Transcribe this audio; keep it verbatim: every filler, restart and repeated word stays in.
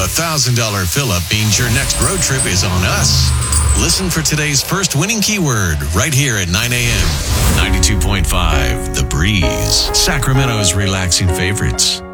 a one thousand dollars fill-up means your next road trip is on us. Listen for today's first winning keyword right here at nine a.m. ninety-two point five The Breeze, Sacramento's relaxing favorites.